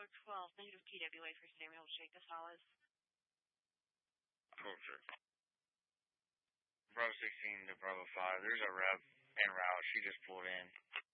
$12, negative TWA for Samuel Jake Gonzalez. Cool, sir. Bravo 16 to Bravo 5. There's a rep en route. She just pulled in.